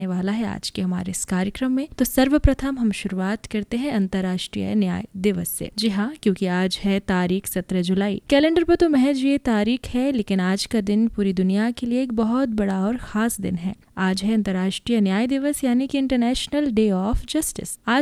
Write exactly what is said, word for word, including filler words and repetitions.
वाला है आज के हमारे इस कार्यक्रम में। तो सर्वप्रथम हम शुरुआत करते हैं अंतर्राष्ट्रीय न्याय दिवस से। जी हाँ, क्योंकि आज है तारीख सत्रह जुलाई। कैलेंडर पर तो महज ये तारीख है, लेकिन आज का दिन पूरी दुनिया के लिए एक बहुत बड़ा और खास दिन है। आज है अंतर्राष्ट्रीय न्याय दिवस, यानी कि इंटरनेशनल डे ऑफ जस्टिस। आज